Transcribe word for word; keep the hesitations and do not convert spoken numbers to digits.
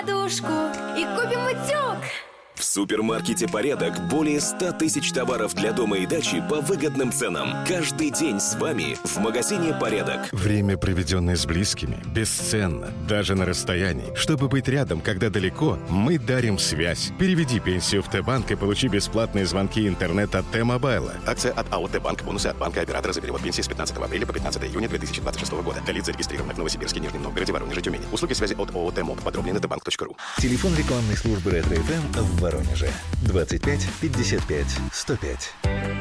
подушку и купим утюг. В супермаркете «Порядок» более ста тысяч товаров для дома и дачи по выгодным ценам. Каждый день с вами в магазине «Порядок». Время, проведенное с близкими, бесценно, даже на расстоянии. Чтобы быть рядом, когда далеко, мы дарим связь. Переведи пенсию в Т-банк и получи бесплатные звонки и интернет от Т-мобайла. Акция от АО «Т-банк». Бонусы от банка оператора за перевод пенсии с пятнадцатого апреля по пятнадцатое июня две тысячи двадцать шестого года. Для лиц, зарегистрированных в Новосибирске, Нижнем Новгороде, Воронеже, Тюмени. Услуги связи от ООО «Т-моб». Подробнее на тэ банк точка ру. Телефон рекламной службы «Ретро-ФМ» в Воронеже. двадцать пять пятьдесят пять сто пять.